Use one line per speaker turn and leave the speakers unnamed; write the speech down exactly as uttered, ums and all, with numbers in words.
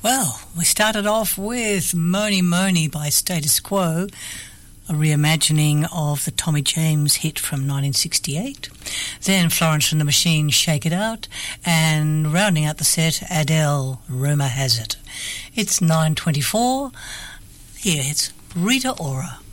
Well, we started off with Mony Mony by Status Quo, a reimagining of the Tommy James hit from nineteen sixty-eight. Then Florence and the Machine, Shake It Out, and rounding out the set, Adele, Rumour Has It. It's nine twenty-four. Here it's Rita Ora.